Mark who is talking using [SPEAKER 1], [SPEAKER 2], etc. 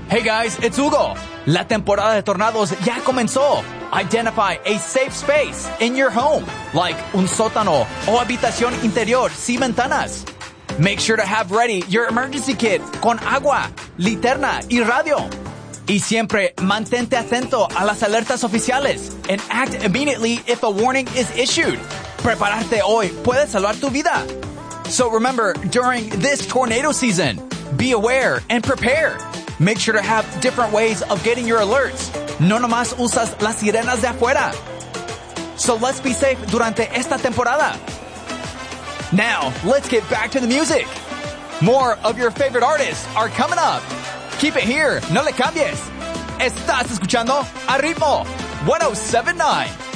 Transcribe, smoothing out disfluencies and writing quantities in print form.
[SPEAKER 1] Hey guys, it's Hugo. La temporada de tornados ya comenzó. Identify a safe space in your home, like un sótano o habitación interior sin ventanas. Make sure to have ready your emergency kit con agua, linterna y radio. Y siempre mantente atento a las alertas oficiales and act immediately if a warning is issued. Prepararte hoy puede salvar tu vida. So remember, during this tornado season, be aware and prepare. Make sure to have different ways of getting your alerts. No nomás usas las sirenas de afuera. So let's be safe durante esta temporada. Now, let's get back to the music. More of your favorite artists are coming up. Keep it here, no le cambies. Estás escuchando A Ritmo 107.9.